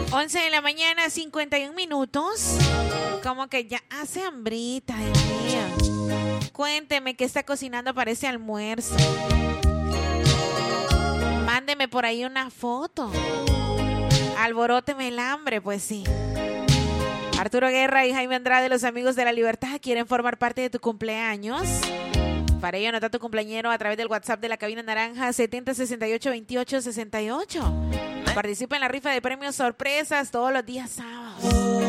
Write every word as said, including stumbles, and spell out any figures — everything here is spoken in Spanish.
once de la mañana, cincuenta y un minutos. Como que ya hace hambrita, Dios mío. Cuénteme qué está cocinando para ese almuerzo. Mándeme por ahí una foto. Alboróteme el hambre, pues sí. Arturo Guerra y Jaime Andrade, los amigos de la libertad, quieren formar parte de tu cumpleaños. Para ello, anota tu cumpleañero a través del WhatsApp de la cabina naranja setenta sesenta y ocho veintiocho sesenta y ocho. Participa en la rifa de premios sorpresas todos los días sábados.